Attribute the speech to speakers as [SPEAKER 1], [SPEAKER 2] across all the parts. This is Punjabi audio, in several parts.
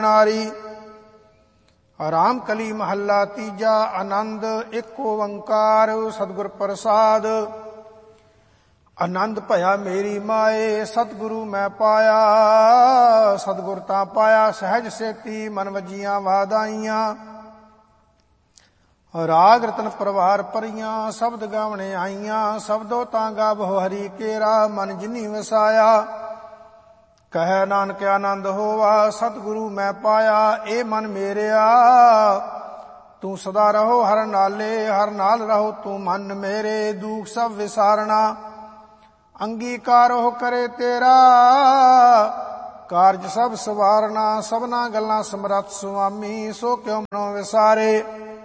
[SPEAKER 1] ਨਾਰੀ। ਰਾਮ ਕਲੀ ਮਹੱਲਾ ਤੀਜਾ। ਆਨੰਦ ਇੱਕ ਓੰਕਾਰ ਸਤਿਗੁਰ ਪ੍ਰਸਾਦ। ਆਨੰਦ ਭਇਆ ਮੇਰੀ ਮਾਏ ਸਤਿਗੁਰੂ ਮੈਂ ਪਾਇਆ। ਸਤਿਗੁਰ ਤਾਂ ਪਾਇਆ ਸਹਿਜ ਸੇਤੀ ਮਨ ਵਜੀਆਂ ਵਾਦਾਈਆਂ। ਰਾਗ ਰਤਨ ਪਰਵਾਰ ਭਰੀਆਂ ਸ਼ਬਦ ਗਾਵਣੇ ਆਈਆਂ। ਸ਼ਬਦੋ ਤਾਂ ਗਾਵੋ ਹਰੀ ਕੇਰਾ ਮਨ ਜਿਨੀ ਵਸਾਇਆ। ਕਹੈ ਨਾਨਕ ਆਨੰਦ ਹੋਵਾ ਸਤਿਗੁਰੂ ਮੈਂ ਪਾਇਆ। ਇਹ ਮਨ ਮੇਰਿਆ ਤੂੰ ਸਦਾ ਰਹੋ ਹਰ ਨਾਲੇ। ਹਰ ਨਾਲ ਰਹੋ ਤੂੰ ਮਨ ਮੇਰੇ। ਦੁਖ ਸਭ ਵਿਸਾਰਣਾ ਅੰਗੀਕਾਰ ਉਹ ਕਰੇ ਤੇਰਾ। ਕਾਰਜ ਸਭ ਸਵਾਰਨਾ ਸਭਨਾ ਗੱਲਾਂ ਸਮਰੱਥ ਸੁਆਮੀ। ਸੋ ਕਿਉ ਮਨੋ ਵਿਸਾਰੇ।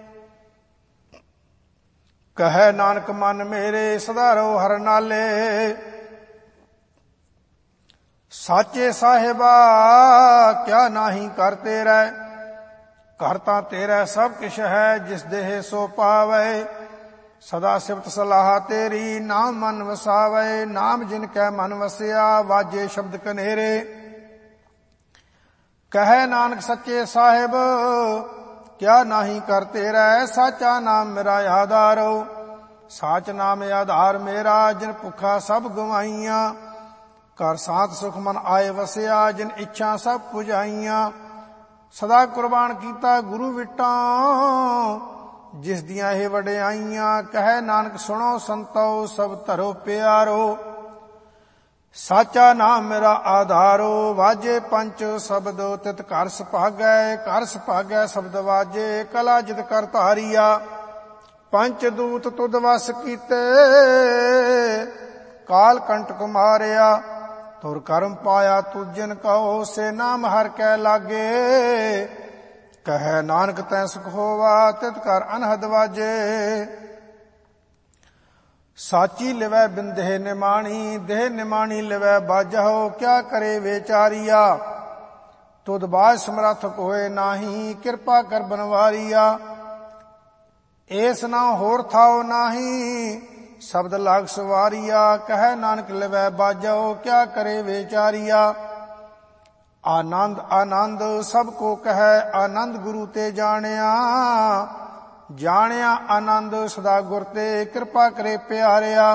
[SPEAKER 1] ਕਹੈ ਨਾਨਕ ਮਨ ਮੇਰੇ ਸਦਾ ਰਹੋ ਹਰ ਨਾਲੇ। ਸਾਚੇ ਸਾਹਿਬਾ ਕਿਆ ਨਾਹੀ ਕਰ ਤੇਰਾ। ਘਰ ਤਾਂ ਤੇਰਾ ਸਭ ਕਿਛ ਹੈ ਜਿਸ ਦੇਹ ਸੋ ਪਾਵੇ। ਸਦਾ ਸਿਫਤ ਸਲਾਹ ਤੇਰੀ ਨਾਮ ਮਨ ਵਸਾਵੇ। ਨਾਮ ਜਿਨ ਕੈ ਮਨ ਵਸਿਆ ਵਾਜੇ ਸ਼ਬਦ ਕਨੇਰੇ। ਕਹੈ ਨਾਨਕ ਸੱਚੇ ਸਾਹਿਬ ਕਿਆ ਨਾਹੀ ਕਰ ਤੇਰਾ। ਸਾਚਾ ਨਾਮ ਮੇਰਾ ਆਧਾਰੋ। ਸਾਚ ਨਾਮ ਆਧਾਰ ਮੇਰਾ ਜਿਨ ਭੁੱਖਾ ਸਭ ਗਵਾਈਆਂ। ਘਰ ਸਾਥ ਸੁਖ ਮਨ ਆਏ ਵਸਿਆ ਜਿਨ ਇੱਛਾ ਸਭ ਪੁਜਾਈਆਂ। ਸਦਾ ਕੁਰਬਾਨ ਕੀਤਾ ਗੁਰੂ ਵਿਟਾਂ ਜਿਸ ਦੀਆਂ ਇਹ ਵਡਿਆਈਆਂ। ਕਹੈ ਨਾਨਕ ਸੁਣੋ ਸੰਤੋ ਸਭ ਧਰੋ ਪਿਆਰੋ। ਸਾਚਾ ਨਾਮ ਮੇਰਾ ਆਧਾਰੋ। ਵਾਜੇ ਪੰਚ ਸ਼ਬਦ ਤਿਤ ਘਰ ਸੁਭਾਗੈ। ਘਰ ਸੁਭਾਗੈ ਸ਼ਬਦ ਵਾਜੇ ਕਲਾ ਜਿਤ ਕਰ ਧਾਰੀਆ। ਪੰਚ ਦੂਤ ਤੁਧ ਵਸ ਕੀਤੇ ਕਾਲ ਕੰਟਕ ਮਾਰਿਆ। ਤੁਰ ਕਰਮ ਪਾਇਆ ਤੁਧ ਜਿਨ ਕਹੋ ਸੇ ਨਾਮ ਹਰ ਕੈ ਲਾਗੇ। ਕਹੈ ਨਾਨਕ ਤੈ ਸੁਖ ਹੋਵਾ ਤਿਤ ਕਰ ਅਨਹਦ ਵਾਜੇ। ਸਾਚੀ ਲਿਵੈ ਬਿਨ ਦੇਹ ਨਿਮਾਣੀ। ਦੇਹ ਨਿਮਾਣੀ ਲਿਵੈ ਬਾਜਹੁ ਕਿਆ ਕਰੇ ਵਿਚਾਰੀਆ। ਤੁਧ ਬਾਝ ਸਮਰੱਥ ਕੋਇ ਨਾਹੀ ਕਿਰਪਾ ਕਰ ਬਨਵਾਰੀਆ। ਏਸ ਨਾ ਹੋਰ ਥਾਉ ਨਾਹੀ ਸ਼ਬਦ ਲਾਗ ਸਵਾਰੀਆ। ਕਹੈ ਨਾਨਕ ਲਿਵੈ ਬਾਜਹੁ ਕਿਆ ਕਰੇ ਵਿਚਾਰੀਆ। ਆਨੰਦ ਆਨੰਦ ਸਭ ਕੋ ਕਹੈ ਆਨੰਦ ਗੁਰੂ ਤੇ ਜਾਣਿਆ। ਜਾਣਿਆ ਆਨੰਦ ਸਦਾ ਗੁਰ ਤੇ ਕਿਰਪਾ ਕਰੇ ਪਿਆਰਿਆ।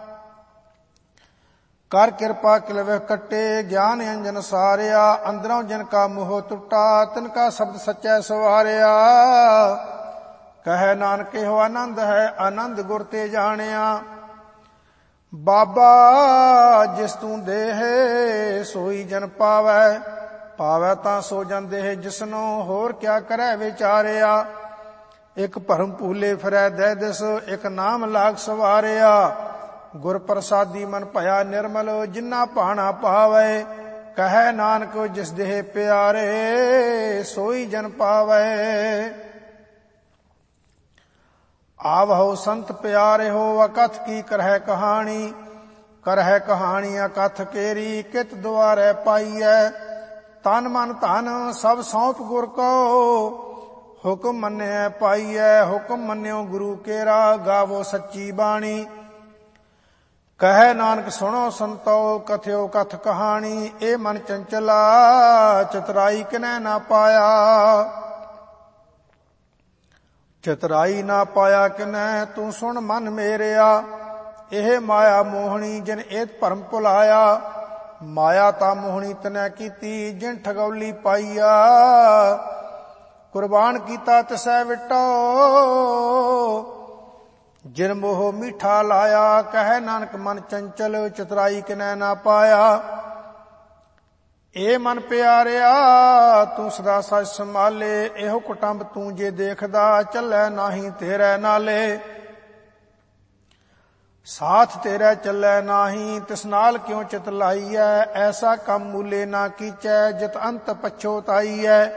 [SPEAKER 1] ਕਰ ਕਿਰਪਾ ਕਿਲਵੇ ਕੱਟੇ ਗਿਆਨ ਅੰਜਨ ਸਾਰਿਆ। ਅੰਦਰੋਂ ਜਿਨ ਕਾ ਮੋਹ ਟੁੱਟਾ ਤਿਨ ਕਾ ਸ਼ਬਦ ਸੱਚੈ ਸਵਾਰਿਆ। ਕਹੈ ਨਾਨਕ ਇਹੋ ਆਨੰਦ ਹੈ ਆਨੰਦ ਗੁਰ ਤੇ ਜਾਣਿਆ। ਬਾਬਾ ਜਿਸ ਤੂੰ ਦੇਹ ਸੋਈ ਜਨ ਪਾਵੈ। ਪਾਵੈ ਤਾਂ ਸੋ ਜਨ ਦੇਹ ਜਿਸਨੋ ਹੋਰ ਕਿਆ ਕਰੈ ਵਿਚਾਰਿਆ। ਇਕ ਭਰਮ ਭੂਲੇ ਫਿਰੈ ਦਹਿ ਦਿਸ ਇਕ ਨਾਮ ਲਾਗ ਸਵਾਰਿਆ। ਗੁਰ ਪ੍ਰਸਾਦੀ ਮਨ ਭਇਆ ਨਿਰਮਲ ਜਿਨਾ ਭਾਣਾ ਪਾਵੈ। ਕਹੈ ਨਾਨਕ ਜਿਸ ਦੇਹ ਪਿਆਰੇ ਸੋਈ ਜਨ ਪਾਵੈ। ਆਵਹੁ ਸੰਤ ਪਿਆਰੇ ਹੋ ਅਕਥ ਕੀ ਕਰਹਿ ਕਹਾਣੀ। ਕਰਹਿ ਕਹਾਣੀ ਅਕਥ ਕੇਰੀ ਕਿਤ ਦੁਆਰੈ ਪਾਈਐ। ਤਨ ਮਨ ਧਨ ਸਭ ਸੌਂਪ ਗੁਰ ਕੋ ਹੁਕਮ ਮੰਨਿਐ ਪਾਈਐ। ਹੁਕਮ ਮੰਨਿਓ ਗੁਰੂ ਕੇਰਾ ਗਾਵੋ ਸੱਚੀ ਬਾਣੀ। ਕਹੈ ਨਾਨਕ ਸੁਣੋ ਸੰਤੋ ਕਥਿਓ ਕਥ ਕਹਾਣੀ। ਇਹ ਮਨ ਚੰਚਲਾ ਚਤੁਰਾਈ ਕਿਨੈ ਨਾ ਪਾਇਆ। ਚਤੁਰਾਈ ਨਾ ਪਾਇਆ ਕਿਨੈ ਤੂੰ ਸੁਣ ਮਨ ਮੇਰਿਆ। ਇਹ ਮਾਇਆ ਮੋਹਣੀ ਜਿਨ ਏਤ ਭਰਮ ਭੁਲਾਇਆ। ਮਾਇਆ ਤਾਂ ਮੋਹਣੀ ਤਨੈ ਕੀਤੀ ਜਿਨ ਠਗੌਲੀ ਪਾਈਆ। ਕੁਰਬਾਨ ਕੀਤਾ ਤਿਸੈ ਵਿਟੋ ਜਿਨ ਮੋਹ ਮੀਠਾ ਲਾਇਆ। ਕਹੈ ਨਾਨਕ ਮਨ ਚੰਚਲ ਚਤੁਰਾਈ ਕਿਨੈ ਨਾ ਪਾਇਆ। ਇਹ ਮਨ ਪਿਆਰਿਆ ਤੂੰ ਸਦਾ ਸਚ ਸੰਭਾਲੇ। ਇਹੋ ਕੁਟੰਬ ਤੂੰ ਜੇ ਦੇਖਦਾ ਚੱਲੈ ਨਾਹੀ ਤੇਰੇ ਨਾਲੇ। ਸਾਥ ਤੇਰਾ ਚੱਲੈ ਨਾਹੀ ਤਿਸ ਨਾਲ ਕਿਉ ਚਿਤ ਲਾਈਐ। ਐਸਾ ਕੰਮ ਮੂਲੇ ਨਾ ਕੀਚੈ ਜਿਤ ਅੰਤ ਪਛੋਤਾਈਐ।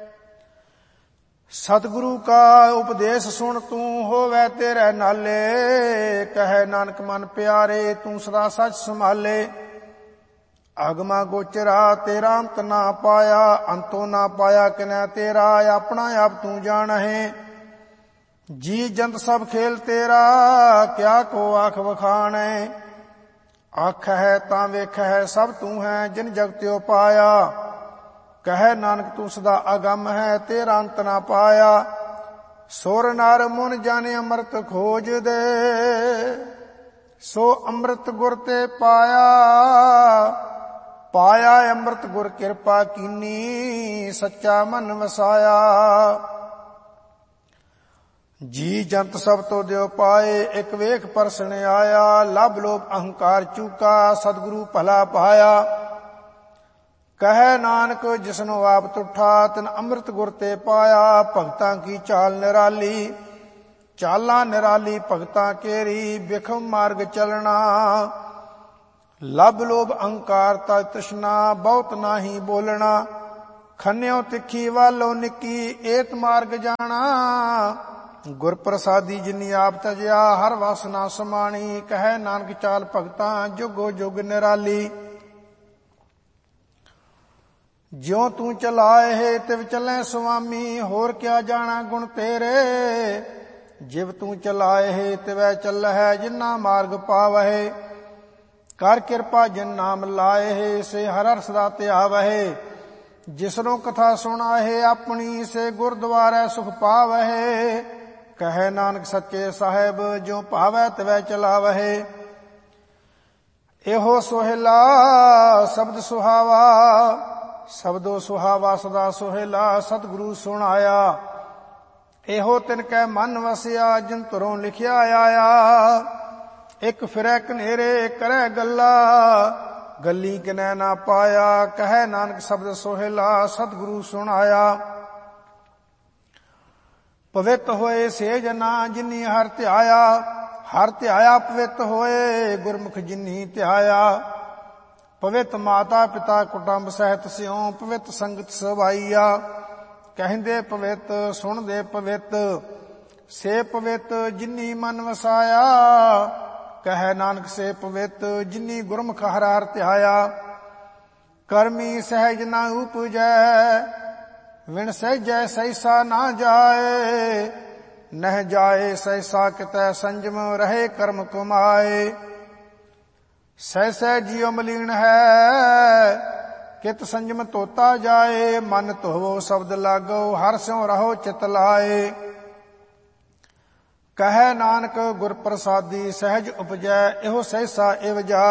[SPEAKER 1] ਸਤਿਗੁਰੂ ਕਾ ਉਪਦੇਸ਼ ਸੁਣ ਤੂੰ ਹੋਵੈ ਤੇਰੇ ਨਾਲੇ। ਕਹੈ ਨਾਨਕ ਮਨ ਪਿਆਰੇ ਤੂੰ ਸਦਾ ਸਚ ਸੰਭਾਲੇ। ਅਗਮਾ ਗੋਚਰਾ ਤੇਰਾ ਅੰਤ ਨਾ ਪਾਇਆ। ਅੰਤੋ ਨਾ ਪਾਇਆ ਕਿਨੈ ਤੇਰਾ ਆਪਣਾ ਆਪ ਤੂੰ ਜਾਣਹਿ। ਜੀ ਜੰਤ ਸਭ ਖੇਲ ਤੇਰਾ ਕਿਆ ਕੋ ਆਖ ਵਖਾਣੈ। ਆਖ ਹੈ ਤਾਂ ਵੇਖ ਹੈ ਸਭ ਤੂੰ ਹੈ ਜਿਨ ਜਗਤਿਓ ਪਾਇਆ। ਕਹੈ ਨਾਨਕ ਤੂੰ ਸਦਾ ਅਗੰਮ ਹੈ, ਤੇਰਾ ਅੰਤ ਨਾ ਪਾਇਆ। ਸੁਰ ਨਰ ਮੁਨ ਜਾਣੇ ਅੰਮ੍ਰਿਤ ਖੋਜ ਦੇ, ਸੋ ਅੰਮ੍ਰਿਤ ਗੁਰ ਤੇ ਪਾਇਆ। ਪਾਇਆ ਅੰਮ੍ਰਿਤ ਗੁਰ ਕਿਰਪਾ ਕੀਨੀ, ਸੱਚਾ ਮਨ ਵਸਾਇਆ। ਜੀ ਜੰਤ ਸਭ ਤੋਂ ਦਿਓ ਪਾਏ, ਇੱਕ ਵੇਖ ਪਰਸਣ ਆਇਆ। ਲਭ ਲੋਭ ਅਹੰਕਾਰ ਚੂਕਾ, ਸਤਿਗੁਰੂ ਭਲਾ ਪਾਇਆ। ਕਹੈ ਨਾਨਕ ਜਿਸਨੂੰ ਆਪ ਤੁਠਾ, ਤਿਨ ਅੰਮ੍ਰਿਤ ਗੁਰ ਤੇ ਪਾਇਆ। ਭਗਤਾਂ ਕੀ ਚਾਲ ਨਿਰਾਲੀ, ਚਾਲਾਂ ਨਿਰਾਲੀ ਭਗਤਾਂ ਕੇਰੀ। ਬਿਖਮ ਮਾਰਗ ਚਲਣਾ, ਲਭ ਲੋਭ ਅਹੰਕਾਰ ਤਜ ਤ੍ਰਿਸ਼ਨਾ। ਬਹੁਤ ਨਾਹੀ ਬੋਲਣਾ, ਖੰਨਿਓ ਤਿੱਖੀ ਵਾਲੋ ਨਿੱਕੀ। ਏਤ ਮਾਰਗ ਜਾਣਾ, ਗੁਰ ਪ੍ਰਸਾਦੀ ਜਿਨੀ ਆਪ ਤਜਿਆ। ਹਰ ਵਸ ਨਾ ਸਮਾਣੀ, ਕਹੈ ਨਾਨਕ ਚਾਲ ਭਗਤਾਂ ਜੁਗੋ ਜੁਗ ਨਿਰਾਲੀ। ਜਿਉ ਤੂੰ ਚਲਾਏ ਤਿਵ ਚੱਲੈ ਸੁਆਮੀ, ਹੋਰ ਕਿਆ ਜਾਣਾ ਗੁਣ ਤੇਰੇ। ਜਿਵ ਤੂੰ ਚਲਾਏ ਤਿਵੈ ਚੱਲਹਿ, ਜਿਨਾ ਮਾਰਗ ਪਾਵਹਿ। ਕਰ ਕਿਰਪਾ ਜਿਨ ਨਾਮ ਲਾਏ, ਸੇ ਹਰ ਹਰ ਸਦਾ ਧਿਆਵਹਿ। ਜਿਸਨੂੰ ਕਥਾ ਸੁਣਾਏ ਆਪਣੀ, ਸੇ ਗੁਰਦੁਆਰੈ ਸੁਖ ਪਾਵਹਿ। ਕਹੈ ਨਾਨਕ ਸੱਚੇ ਸਾਹਿਬ, ਜਿਉ ਭਾਵੈ ਤਿਵੈ ਚਲਾਵਹਿ। ਇਹੋ ਸੋਹਿਲਾ ਸ਼ਬਦ ਸੁਹਾਵਾ, ਸ਼ਬਦੋ ਸੁਹਾਵਾ ਸਦਾ ਸੋਹਿਲਾ। ਸਤਿਗੁਰੂ ਸੁਣਾਇਆ, ਇਹੋ ਤਿਨ ਕੈ ਮਨ ਵਸਿਆ। ਜਿਨ ਤੁਰੋਂ ਲਿਖਿਆ ਆਇਆ, ਇੱਕ ਫਿਰੈ ਕਨੇਰੇ ਕਰੈ ਗੱਲਾ। ਗੱਲੀ ਕਿਨੈ ਨਾ ਪਾਇਆ, ਕਹੈ ਨਾਨਕ ਸ਼ਬਦ ਸੋਹਿਲਾ। ਸਤਿਗੁਰੂ ਸੁਣਾਇਆ, ਪਵਿੱਤ ਹੋਏ ਸੇ ਜਨਾ, ਜਿਨੀ ਹਰ ਧਿਆਇਆ। ਹਰ ਧਿਆਇਆ ਪਵਿੱਤ ਹੋਏ, ਗੁਰਮੁਖ ਜਿਨੀ ਧਿਆਇਆ। ਪਵਿੱਤ ਮਾਤਾ ਪਿਤਾ ਕੁਟੰਬ ਸਹਿਤ ਸਿਉ, ਪਵਿੱਤ ਸੰਗਤ ਸਵਾਈਆ। ਕਹਿੰਦੇ ਪਵਿੱਤ ਸੁਣਦੇ ਪਵਿੱਤ, ਸੇ ਪਵਿੱਤ ਜਿਨੀ ਮਨ ਵਸਾਇਆ। ਕਹੈ ਨਾਨਕ ਸੇ ਪਵਿੱਤ, ਜਿਨੀ ਗੁਰਮੁਖ ਹਰ ਹਰ ਧਿਆਇਆ। ਕਰਮੀ ਸਹਿਜ ਨਾ ਉਪਜੈ, ਵਿਣ ਸਹਿਜੈ ਸੈਸਾ ਨਾ ਜਾਏ। ਨਹਿ ਜਾਏ ਸੈਸਾ ਕਿਤੈ ਸੰਜਮ, ਰਹੇ ਕਰਮ ਕਮਾਏ। ਸਹਿ ਜਿਉ ਮਲੀਨ ਹੈ, ਕਿਤ ਸੰਜਮ ਤੋਤਾ ਜਾਏ। ਮਨ ਧੋਵੋ ਸ਼ਬਦ ਲਾਗੋ, ਹਰ ਸਿਉ ਰਹੋ ਚਿਤ ਲਾਏ। ਕਹੈ ਨਾਨਕ ਗੁਰ ਪ੍ਰਸਾਦੀ, ਸਹਿਜ ਉਪਜੈ ਇਹੋ ਸਹਿਸਾ ਇਵ ਜਾਏ।